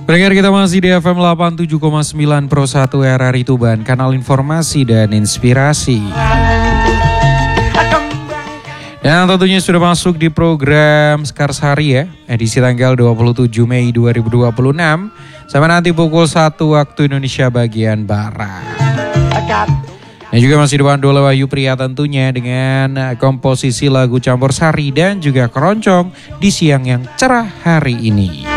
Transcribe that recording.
Pendengar kita masih di FM 87,9 Pro 1 RRI Tuban, kanal informasi dan inspirasi. Dan tentunya sudah masuk di program Skars Hari ya, edisi tanggal 27 Mei 2026. Sampai nanti pukul 1 waktu Indonesia bagian Barat. Dan juga masih dipandu oleh Wahyu Pria tentunya dengan komposisi lagu campur sari dan juga keroncong di siang yang cerah hari ini.